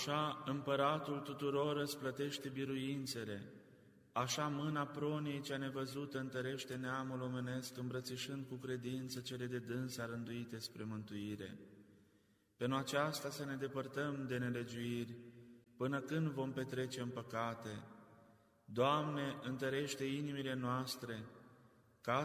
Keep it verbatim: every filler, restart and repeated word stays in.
Așa împăratul tuturor îți plătește biruințele, așa mâna proniei cea nevăzută întărește neamul omenesc, îmbrățișând cu credință cele de dânsa rânduite spre mântuire. Pentru aceasta să ne depărtăm de nelegiuiri, până când vom petrece în păcate. Doamne, întărește inimile noastre,